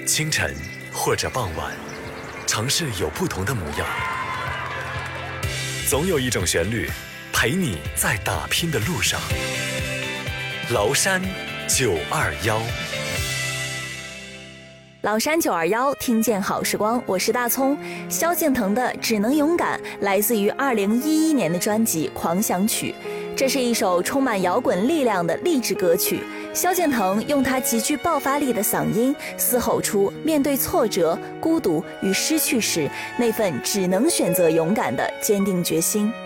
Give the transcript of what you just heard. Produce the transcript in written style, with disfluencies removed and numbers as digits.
清晨或者傍晚，城市有不同的模样，总有一种旋律陪你在打拼的路上。崂山921， 崂山921，听见好时光，我是大葱。萧敬腾的《只能勇敢》来自于2011年的专辑《狂想曲》，这是一首充满摇滚力量的励志歌曲。萧敬腾用他极具爆发力的嗓音，嘶吼出面对挫折、孤独与失去时那份只能选择勇敢的坚定决心。